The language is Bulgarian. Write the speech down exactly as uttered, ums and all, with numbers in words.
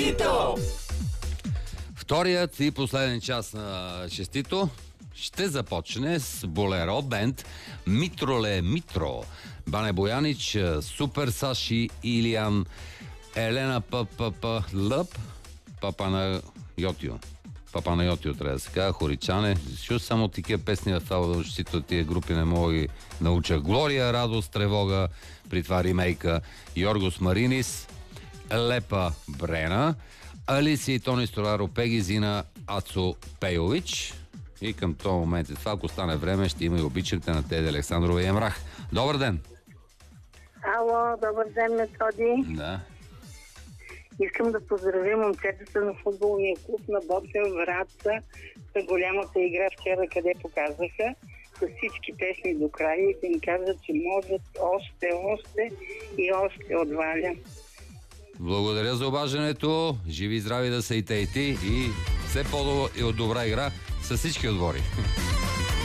Честито! Вторият и последен час на Честито ще започне с Болеро Бенд, Митроле Митро, Бане Боянич, Супер Саши, Илиян, Елена Папа Лъп, Папа на Йотио. Папа на Йотио трябва да се казва, Хоричане. Чу само такива песни в това Честито, тия групи не мога ги науча. Глория, Радост, Тревога, при това ремейка, Йоргос Маринис, Лепа Брена, Алисия и Тони Стораро, Пеги, Зина, Ацо Пейович. И към този момент, това, ако стане време, ще има и обичате на Теди Александрова и Емрах. Добър ден! Ало, добър ден, Методи. Да. Искам да поздравя момчетата на футболния клуб на Ботев Враца за голямата игра вчера, къде показаха с всички песни до края и да им казват, че можат още, още и още отваля. Благодаря за обаждането. Живи и здрави да са и те и ти. И все по-добра игра с всички отбори.